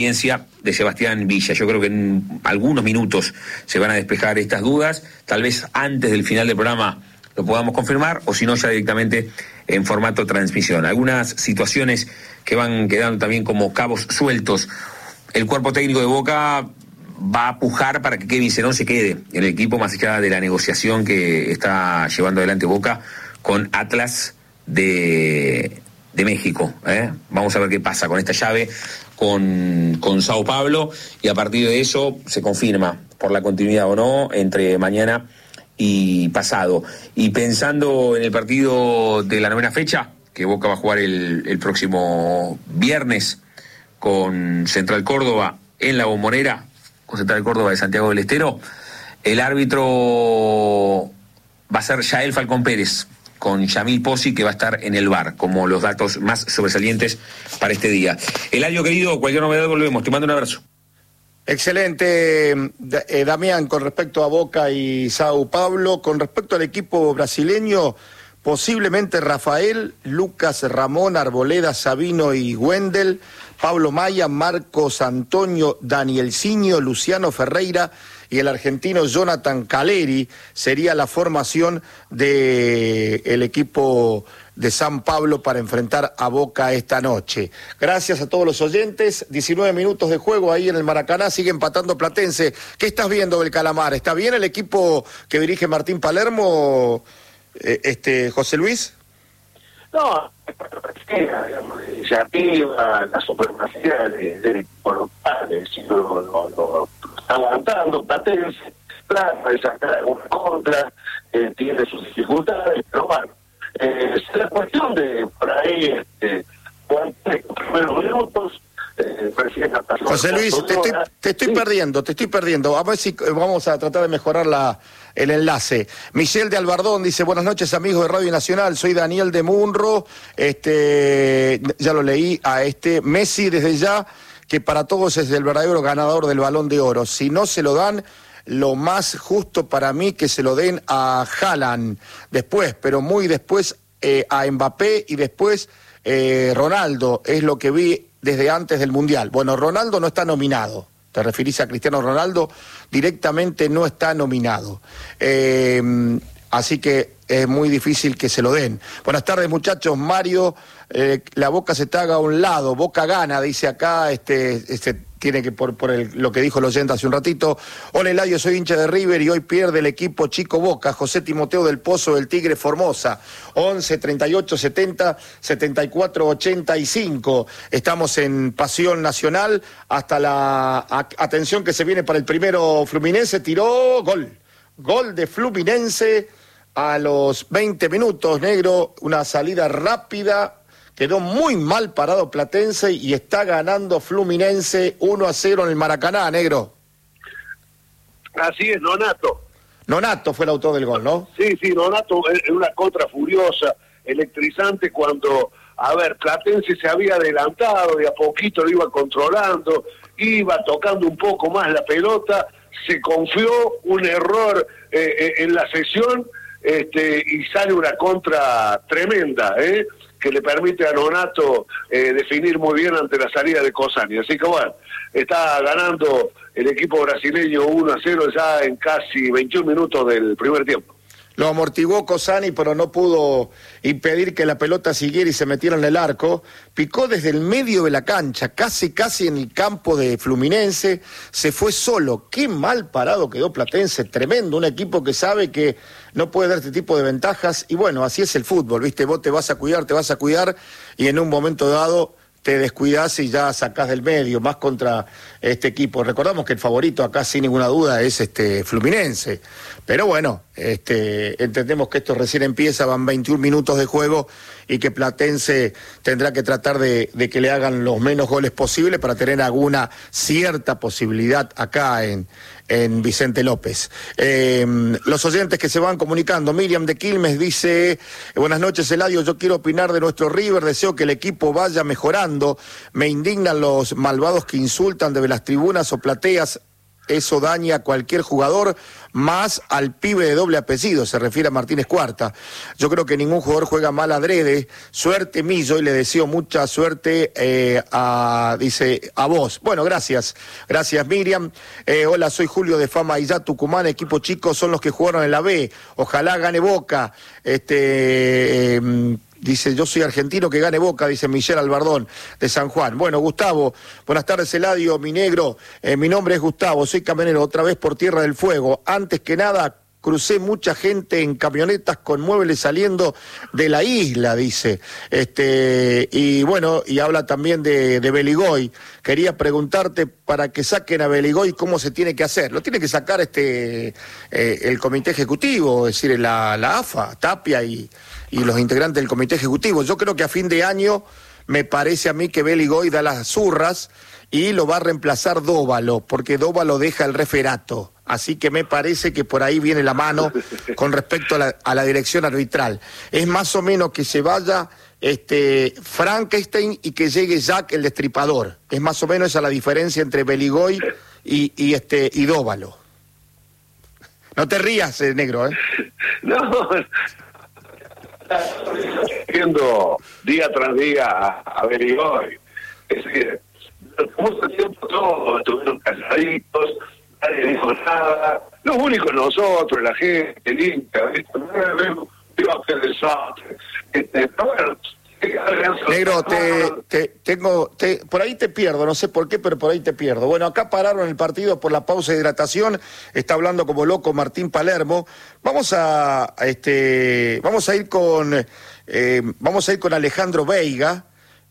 de Sebastián Villa. Yo creo que en algunos minutos se van a despejar estas dudas, tal vez antes del final del programa lo podamos confirmar, o si no ya directamente en formato transmisión. Algunas situaciones que van quedando también como cabos sueltos. El cuerpo técnico de Boca va a pujar para que Kevin Zenón se quede en el equipo, más allá de la negociación que está llevando adelante Boca con Atlas de México. Vamos a ver qué pasa con esta llave con Sao Paulo, y a partir de eso se confirma por la continuidad o no entre mañana y pasado. Y pensando en el partido de la 9ª fecha, que Boca va a jugar el próximo viernes con Central Córdoba en la Bombonera, con Central Córdoba de Santiago del Estero, el árbitro va a ser Yael Falcón Pérez, con Yamil Pozzi, que va a estar en el VAR, como los datos más sobresalientes para este día. Eladio, querido, cualquier novedad volvemos. Te mando un abrazo. Excelente, Damián, con respecto a Boca y Sao Paulo. Con respecto al equipo brasileño, posiblemente Rafael, Lucas, Ramón, Arboleda, Sabino y Wendel, Pablo Maya, Marcos Antonio, Danielcinho, Luciano Ferreira y el argentino Jonathan Caleri sería la formación del equipo de San Pablo para enfrentar a Boca esta noche. Gracias a todos los oyentes. 19 minutos de juego ahí en el Maracaná, sigue empatando Platense. ¿Qué estás viendo del Calamar? ¿Está bien el equipo que dirige Martín Palermo, José Luis? No, ya arriba la supremacía del equipo local, es decir, lo está aguantando Platense, trata de sacar alguna contra, tiene sus dificultades, pero bueno, es la cuestión de por ahí, cuántos primeros minutos. José Luis, te estoy perdiendo. A ver si vamos a tratar de mejorar el enlace. Michelle de Albardón dice: buenas noches, amigos de Radio Nacional, soy Daniel de Munro, ya lo leí a Messi desde ya, que para todos es el verdadero ganador del Balón de Oro. Si no se lo dan, lo más justo para mí que se lo den a Haaland después, pero muy después a Mbappé y después Ronaldo, es lo que vi desde antes del Mundial. Bueno, Ronaldo no está nominado. ¿Te referís a Cristiano Ronaldo? Directamente no está nominado. Así que es muy difícil que se lo den. Buenas tardes, muchachos. Mario, la Boca se taga a un lado. Boca gana, dice acá. Tiene que por lo que dijo el oyente hace un ratito. Hola, Eladio, soy hincha de River y hoy pierde el equipo Chico Boca. José Timoteo del Pozo del Tigre Formosa. 11 38 70 74 85. Estamos en Pasión Nacional hasta la atención que se viene para el primero. Fluminense tiró gol de Fluminense a los 20 minutos, negro, una salida rápida. Quedó muy mal parado Platense y está ganando Fluminense 1-0 en el Maracaná, negro. Así es, Nonato. Nonato fue el autor del gol, ¿no? Sí, Nonato es una contra furiosa, electrizante cuando, Platense se había adelantado y a poquito lo iba controlando, iba tocando un poco más la pelota, se confió, un error en la sesión, y sale una contra tremenda, que le permite a Nonato definir muy bien ante la salida de Cosani. Así que bueno, está ganando el equipo brasileño 1-0 ya en casi 21 minutos del primer tiempo. Lo amortiguó Cosani, pero no pudo impedir que la pelota siguiera y se metiera en el arco. Picó desde el medio de la cancha, casi en el campo de Fluminense. Se fue solo. Qué mal parado quedó Platense, tremendo. Un equipo que sabe que no puede dar este tipo de ventajas. Y bueno, así es el fútbol, ¿viste? Vos te vas a cuidar y en un momento dado te descuidás y ya sacás del medio, más contra este equipo. Recordamos que el favorito acá, sin ninguna duda, es Fluminense. Pero bueno, entendemos que esto recién empieza, van 21 minutos de juego y que Platense tendrá que tratar de que le hagan los menos goles posibles para tener alguna cierta posibilidad acá en Vicente López. Los oyentes que se van comunicando. Miriam de Quilmes dice: buenas noches, Eladio, yo quiero opinar de nuestro River, deseo que el equipo vaya mejorando, me indignan los malvados que insultan desde las tribunas o plateas eso daña a cualquier jugador, más al pibe de doble apellido, se refiere a Martínez Cuarta. Yo creo que ningún jugador juega mal adrede. Suerte, Millo, y le deseo mucha suerte a vos. Bueno, gracias Miriam. Hola, soy Julio de Fama y ya Tucumán, equipo chico son los que jugaron en la B. Ojalá gane Boca. Dice, yo soy argentino, que gane Boca, dice Michelle Albardón, de San Juan. Bueno, Gustavo, buenas tardes, Eladio, mi negro. Mi nombre es Gustavo, soy camionero, otra vez por Tierra del Fuego. Antes que nada, crucé mucha gente en camionetas con muebles saliendo de la isla, dice. Y bueno, y habla también de Beligoy. Quería preguntarte, para que saquen a Beligoy, ¿cómo se tiene que hacer? Lo tiene que sacar el comité ejecutivo, es decir, la AFA, Tapia y los integrantes del comité ejecutivo. Yo creo que a fin de año me parece a mí que Beligoy da las zurras y lo va a reemplazar Dóvalo, porque Dóvalo deja el referato. Así que me parece que por ahí viene la mano con respecto a la dirección arbitral. Es más o menos que se vaya Frankenstein y que llegue Jack el Destripador. Es más o menos esa la diferencia entre Beligoy y Dóvalo. No te rías, negro, ¿eh? No, viendo día tras día a Beligoy. Es decir, mucho tiempo todos estuvieron calladitos, nadie dijo nada. Los únicos nosotros, la gente, el hincha, iba a ser desastre. Negro, por ahí te pierdo, no sé por qué, pero por ahí te pierdo. Bueno, acá pararon el partido por la pausa de hidratación, está hablando como loco Martín Palermo. Vamos a ir con Alejandro Veiga,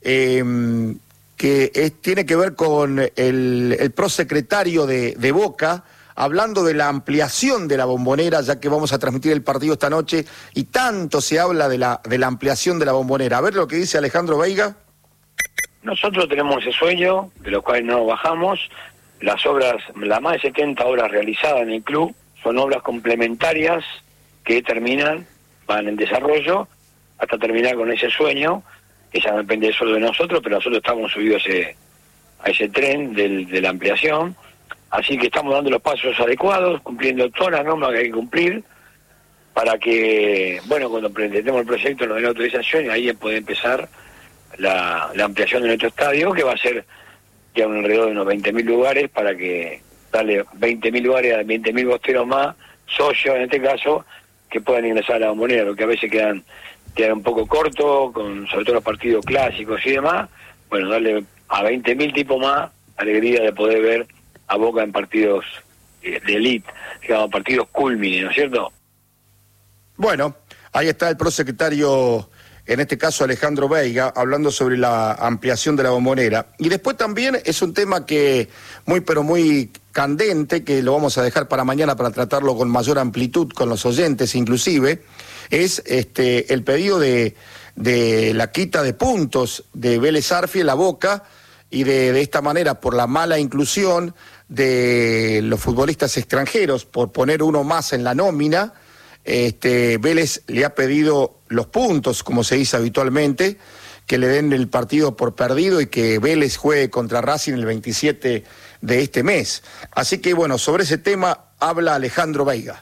que tiene que ver con el prosecretario de Boca, hablando de la ampliación de la Bombonera, ya que vamos a transmitir el partido esta noche, y tanto se habla de la ampliación de la Bombonera. A ver lo que dice Alejandro Veiga. Nosotros tenemos ese sueño, de lo cual no bajamos. Las obras, las más de 70 obras realizadas en el club, son obras complementarias que terminan, van en desarrollo, hasta terminar con ese sueño, que ya no depende solo de nosotros, pero nosotros estamos subidos a ese tren de la ampliación. Así que estamos dando los pasos adecuados, cumpliendo todas las normas que hay que cumplir, para que, bueno, cuando presentemos el proyecto nos den la autorización y ahí puede empezar la ampliación de nuestro estadio, que va a ser ya alrededor de unos 20.000 lugares, para que darle 20.000 lugares a 20.000 bosteros más, socios en este caso, que puedan ingresar a la Bombonera, lo que a veces quedan un poco cortos, sobre todo los partidos clásicos y demás. Bueno, darle a 20.000 tipos más alegría de poder ver a Boca en partidos de elite, digamos, partidos culmine, ¿no es cierto? Bueno, ahí está el prosecretario, en este caso Alejandro Veiga, hablando sobre la ampliación de la Bombonera. Y después también es un tema que muy candente, que lo vamos a dejar para mañana para tratarlo con mayor amplitud con los oyentes inclusive, es el pedido de la quita de puntos de Vélez Arfiel a Boca, y de esta manera, por la mala inclusión de los futbolistas extranjeros, por poner uno más en la nómina, Vélez le ha pedido los puntos, como se dice habitualmente, que le den el partido por perdido y que Vélez juegue contra Racing el 27 de este mes. Así que bueno, sobre ese tema habla Alejandro Veiga.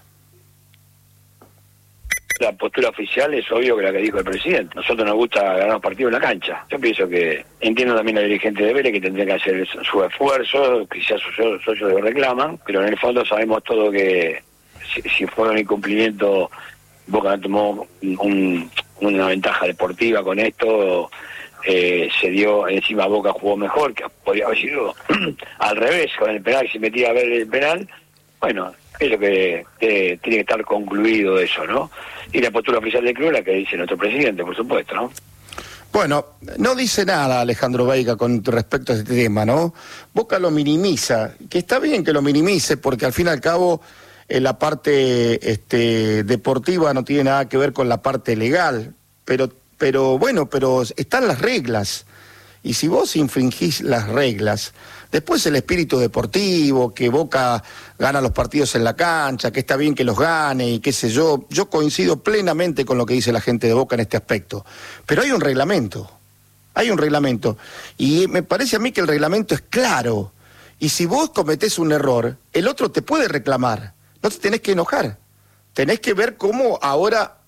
La postura oficial es obvio que la que dijo el presidente. Nosotros nos gusta ganar los partidos en la cancha. Yo pienso que, entiendo también a los dirigentes de Vélez que tendrían que hacer su esfuerzo, quizás sus socios lo reclaman, pero en el fondo sabemos todo que si fuera un incumplimiento, Boca tomó una ventaja deportiva con esto, se dio, encima Boca jugó mejor, que podría haber sido al revés con el penal, si metía a ver el penal. Bueno, es lo que tiene que estar concluido eso, ¿no? Y la postura oficial del club, la que dice nuestro presidente, por supuesto, ¿no? Bueno, no dice nada Alejandro Veiga con respecto a este tema, ¿no? Boca lo minimiza, que está bien que lo minimice, porque al fin y al cabo la parte deportiva no tiene nada que ver con la parte legal, pero bueno, pero están las reglas, y si vos infringís las reglas, después el espíritu deportivo, que Boca gana los partidos en la cancha, que está bien que los gane y qué sé yo coincido plenamente con lo que dice la gente de Boca en este aspecto. Pero hay un reglamento, y me parece a mí que el reglamento es claro, Y si vos cometés un error, el otro te puede reclamar. No te tenés que enojar. Tenés que ver cómo ahora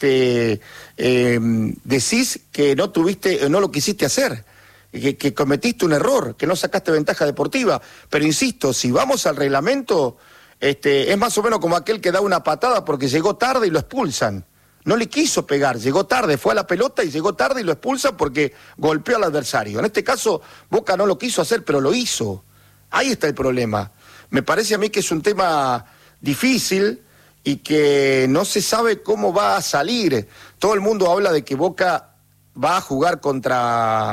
decís que no lo quisiste hacer, que cometiste un error, que no sacaste ventaja deportiva. Pero insisto, si vamos al reglamento, es más o menos como aquel que da una patada porque llegó tarde y lo expulsan. No le quiso pegar, llegó tarde, fue a la pelota y llegó tarde y lo expulsan porque golpeó al adversario. En este caso, Boca no lo quiso hacer, pero lo hizo. Ahí está el problema. Me parece a mí que es un tema difícil y que no se sabe cómo va a salir. Todo el mundo habla de que Boca va a jugar contra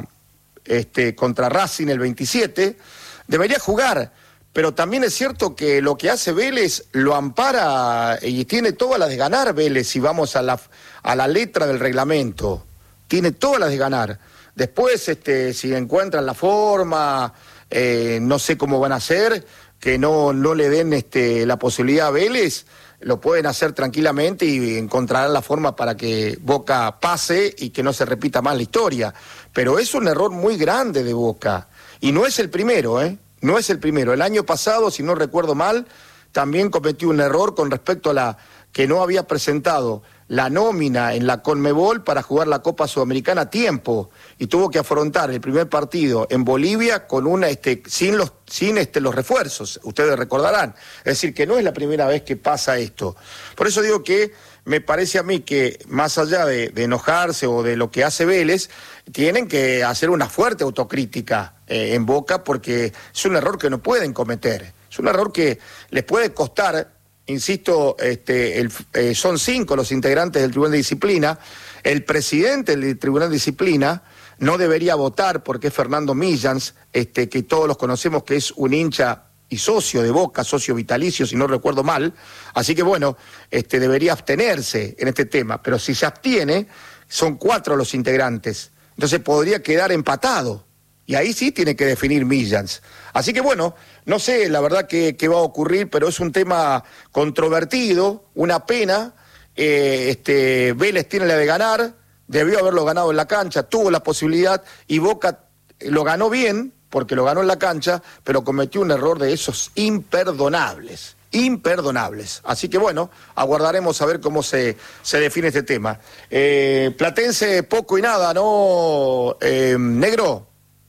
Racing el 27. Debería jugar, pero también es cierto que lo que hace Vélez lo ampara y tiene todas las de ganar Vélez si vamos a la letra del reglamento. Tiene todas las de ganar. Después, si encuentran la forma, no sé cómo van a hacer, que no le den la posibilidad a Vélez, lo pueden hacer tranquilamente y encontrarán la forma para que Boca pase y que no se repita más la historia. Pero es un error muy grande de Boca. Y no es el primero, No es el primero. El año pasado, si no recuerdo mal, también cometió un error con respecto a la que no había presentado la nómina en la Conmebol para jugar la Copa Sudamericana a tiempo y tuvo que afrontar el primer partido en Bolivia con sin los refuerzos, ustedes recordarán. Es decir, que no es la primera vez que pasa esto. Por eso digo que me parece a mí que más allá de enojarse o de lo que hace Vélez, tienen que hacer una fuerte autocrítica en Boca porque es un error que no pueden cometer. Es un error que les puede costar. Insisto, son 5 los integrantes del Tribunal de Disciplina. El presidente del Tribunal de Disciplina no debería votar porque es Fernando Millans, que todos los conocemos que es un hincha y socio de Boca, socio vitalicio, si no recuerdo mal. Así que bueno, debería abstenerse en este tema. Pero si se abstiene, son 4 los integrantes. Entonces podría quedar empatado. Y ahí sí tiene que definir Millans. Así que bueno, no sé la verdad qué va a ocurrir, pero es un tema controvertido, una pena. Vélez tiene la de ganar, debió haberlo ganado en la cancha, tuvo la posibilidad y Boca lo ganó bien, porque lo ganó en la cancha, pero cometió un error de esos imperdonables. Así que bueno, aguardaremos a ver cómo se define este tema. Platense poco y nada, ¿no, negro?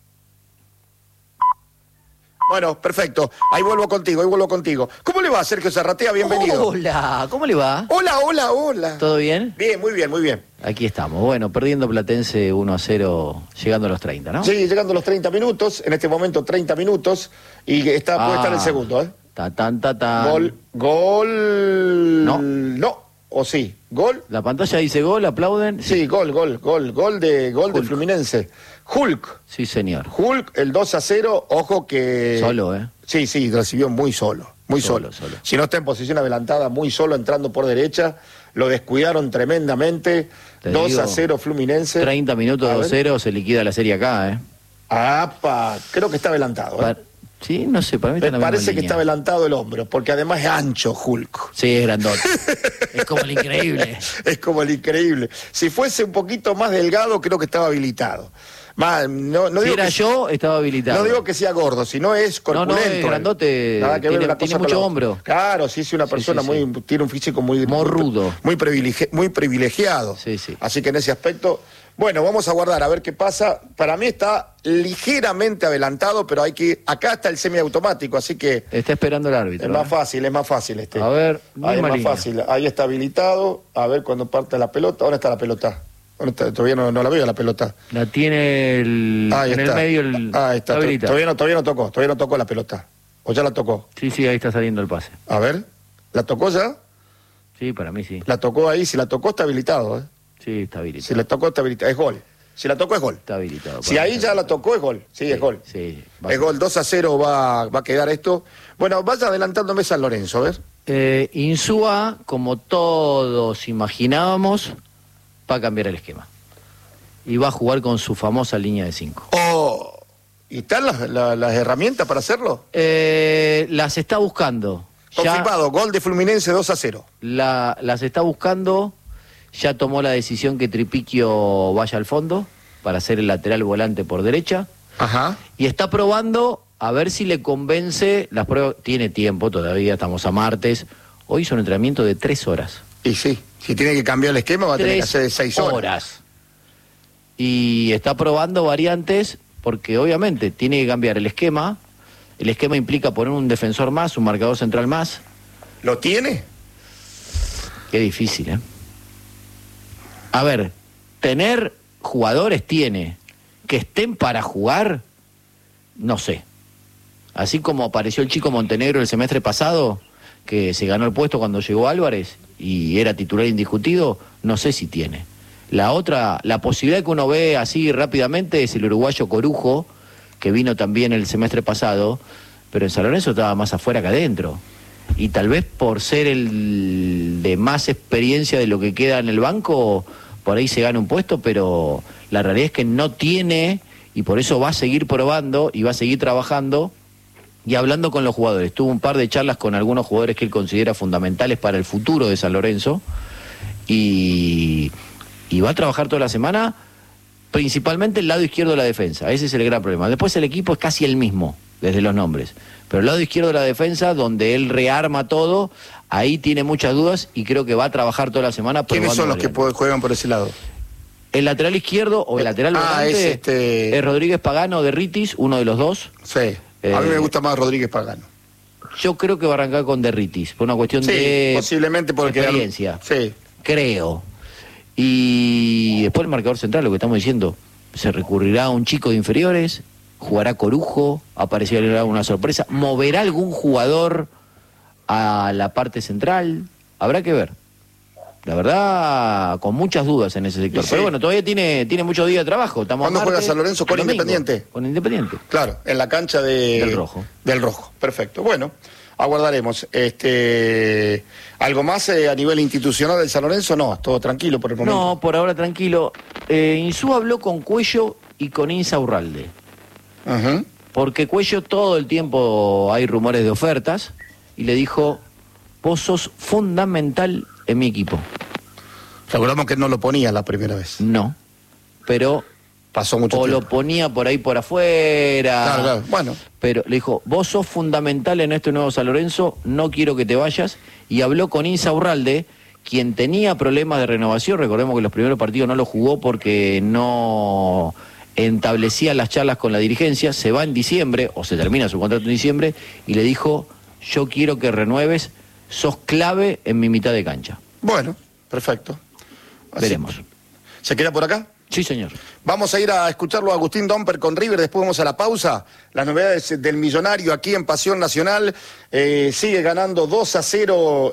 Bueno, perfecto. Ahí vuelvo contigo. ¿Cómo le va, Sergio Zarratea? Bienvenido. Hola, ¿cómo le va? Hola. ¿Todo bien? Bien, muy bien. Aquí estamos. Bueno, perdiendo Platense 1-0, llegando a los 30, ¿no? Sí, llegando a los 30 minutos. En este momento 30 minutos. Y puede estar el segundo, ¿eh? Gol. No. ¿O sí? ¿Gol? La pantalla dice gol, aplauden. Sí, gol de Fluminense. Hulk. Sí, señor. Hulk, el 2-0, ojo que... Solo, ¿eh? Sí, recibió muy solo. Si no está en posición adelantada, muy solo, entrando por derecha, lo descuidaron tremendamente. 2-0 Fluminense. 30 minutos 2-0, se liquida la serie acá, ¿eh? Creo que está adelantado, ¿eh? Sí, no sé, para mí me parece que está adelantado el hombro, porque además es ancho Hulk. Sí, es grandote. Es como el increíble. Si fuese un poquito más delgado, creo que estaba habilitado. No si era yo, estaba habilitado. No digo que sea gordo, sino es corpulento. No, es grandote, nada que ver tiene mucho hombro. Claro, sí, es una persona tiene un físico muy rudo. Muy privilegiado. Sí. Así que en ese aspecto, bueno, vamos a guardar a ver qué pasa. Para mí está ligeramente adelantado, pero acá está el semiautomático, así que... Está este. Es más fácil este. A ver, ahí es más fácil. Ahí está habilitado. A ver cuando parte la pelota. ¿Dónde está la pelota? Todavía no la veo la pelota. La tiene en el medio. Ahí está. Todavía no tocó la pelota. ¿O ya la tocó? Sí, ahí está saliendo el pase. A ver, ¿la tocó ya? Sí, para mí sí. La tocó ahí, si la tocó está habilitado, ¿eh? Sí, está habilitado. Si la tocó está habilitado, es gol. Si la tocó es gol. Está habilitado. Si ahí ya la tocó es gol. Sí, es gol. Sí. Es gol, 2-0 va a quedar esto. Bueno, vaya adelantándome San Lorenzo, a ver. Insúa, como todos imaginábamos, va a cambiar el esquema. Y va a jugar con su famosa línea de 5. ¿Y están las herramientas para hacerlo? Las está buscando. Confirmado, gol de Fluminense 2-0. Las está buscando. Ya tomó la decisión que Tripiquio vaya al fondo para ser el lateral volante por derecha. Ajá. Y está probando a ver si le convence. Las pruebas, tiene tiempo todavía, estamos a martes. Hoy hizo un entrenamiento de 3 horas. Y sí, si tiene que cambiar el esquema va a tener que hacer de 6 horas. Y está probando variantes porque obviamente tiene que cambiar el esquema. El esquema implica poner un defensor más, un marcador central más. ¿Lo tiene? Qué difícil, ¿eh? A ver, tener jugadores tiene. Que estén para jugar, no sé. Así como apareció el chico Montenegro el semestre pasado, que se ganó el puesto cuando llegó Álvarez y era titular indiscutido, no sé si tiene. La otra, la posibilidad que uno ve así rápidamente es el uruguayo Corujo, que vino también el semestre pasado, pero en San Lorenzo estaba más afuera que adentro. Y tal vez por ser el de más experiencia de lo que queda en el banco, por ahí se gana un puesto, pero la realidad es que no tiene, y por eso va a seguir probando y va a seguir trabajando y hablando con los jugadores. Tuvo un par de charlas con algunos jugadores que él considera fundamentales para el futuro de San Lorenzo, y va a trabajar toda la semana, principalmente el lado izquierdo de la defensa. Ese es el gran problema. Después el equipo es casi el mismo, desde los nombres. Pero el lado izquierdo de la defensa, donde él rearma todo, ahí tiene muchas dudas y creo que va a trabajar toda la semana. ¿Quiénes son los que juegan por ese lado? El lateral izquierdo o el lateral volante es Rodríguez Pagano de Ritis, uno de los dos. Sí, a mí me gusta más Rodríguez Pagano. Yo creo que va a arrancar con de Ritis, por una cuestión de posiblemente porque experiencia. Sí. Creo. Y después el marcador central, lo que estamos diciendo, se recurrirá a un chico de inferiores, jugará Corujo, aparecerá una sorpresa, moverá algún jugador a la parte central, habrá que ver. La verdad, con muchas dudas en ese sector. Sí. Pero bueno, todavía tiene muchos días de trabajo. ¿Cuándo juega San Lorenzo? Con Independiente. Con Independiente. Claro, en la cancha del Rojo. Del Rojo, perfecto. Bueno, aguardaremos. ¿Algo más a nivel institucional del San Lorenzo? No, todo tranquilo por el momento. No, por ahora tranquilo. Insúa habló con Cuello y con Insaurralde. Uh-huh. Porque Cuello todo el tiempo hay rumores de ofertas y le dijo, vos sos fundamental en mi equipo. Recordamos que no lo ponía la primera vez. No, pero pasó mucho tiempo. Lo ponía por ahí por afuera. Claro, bueno. Pero le dijo, vos sos fundamental en este nuevo San Lorenzo, no quiero que te vayas. Y habló con Insaurralde, quien tenía problemas de renovación. Recordemos que los primeros partidos no lo jugó porque no establecía las charlas con la dirigencia. Se va en diciembre, o se termina su contrato en diciembre, y le dijo, yo quiero que renueves, sos clave en mi mitad de cancha. Bueno, perfecto. Así veremos. ¿Se queda por acá? Sí, señor. Vamos a ir a escucharlo a Agustín Domper con River, después vamos a la pausa. Las novedades del Millonario aquí en Pasión Nacional. Sigue ganando 2-0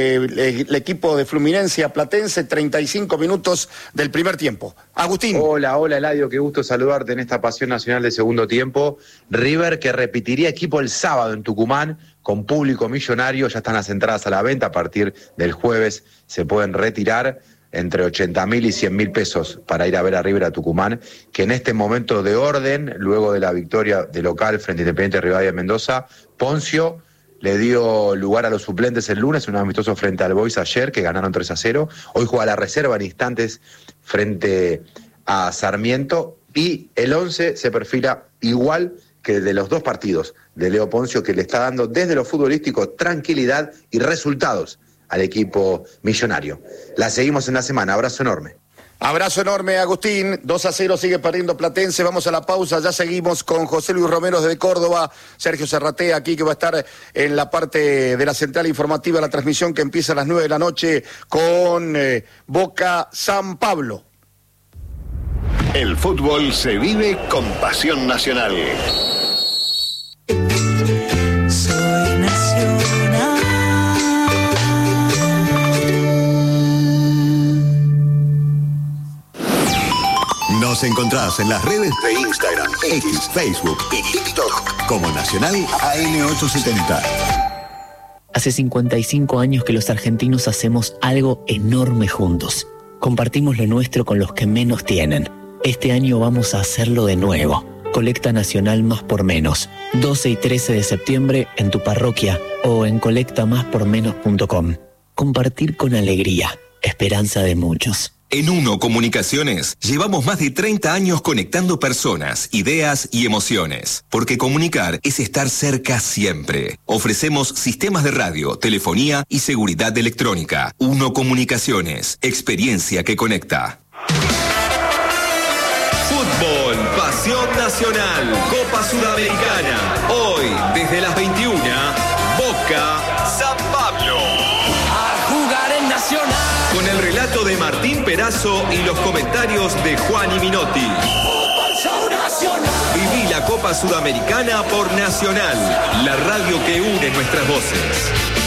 el equipo de Fluminense Platense, 35 minutos del primer tiempo. Agustín. Hola Eladio, qué gusto saludarte en esta Pasión Nacional de segundo tiempo. River que repetiría equipo el sábado en Tucumán con público millonario. Ya están las entradas a la venta, a partir del jueves se pueden retirar. Entre 80.000 y 100.000 pesos para ir a ver a River a Tucumán, que en este momento de orden, luego de la victoria de local frente a Independiente Rivadavia de Mendoza, Poncio le dio lugar a los suplentes el lunes, un amistoso frente al Boys ayer, que ganaron 3-0. Hoy juega la reserva en instantes frente a Sarmiento, y el 11 se perfila igual que de los dos partidos de Leo Poncio, que le está dando desde lo futbolístico tranquilidad y resultados al equipo millonario. La seguimos en la semana. Abrazo enorme. Abrazo enorme, Agustín. 2-0 sigue perdiendo Platense. Vamos a la pausa. Ya seguimos con José Luis Romero desde Córdoba. Sergio Serratea aquí, que va a estar en la parte de la central informativa, la transmisión que empieza a las 9 de la noche con Boca San Pablo. El fútbol se vive con Pasión Nacional. Soy nacional. Nos encontrás en las redes de Instagram, X, Facebook y TikTok como Nacional AM870. Hace 55 años que los argentinos hacemos algo enorme juntos. Compartimos lo nuestro con los que menos tienen. Este año vamos a hacerlo de nuevo. Colecta Nacional Más por Menos. 12 y 13 de septiembre en tu parroquia o en colectamáspormenos.com. Compartir con alegría. Esperanza de muchos. En Uno Comunicaciones llevamos más de 30 años conectando personas, ideas y emociones. Porque comunicar es estar cerca siempre. Ofrecemos sistemas de radio, telefonía y seguridad electrónica. Uno Comunicaciones, experiencia que conecta. Fútbol, pasión nacional, Copa Sudamericana. Hoy, desde las 21, Boca, San Pablo. A jugar en Nacional. Con el relato de Martín Perazo y los comentarios de Juan y Minotti. Viví la Copa Sudamericana por Nacional, la radio que une nuestras voces.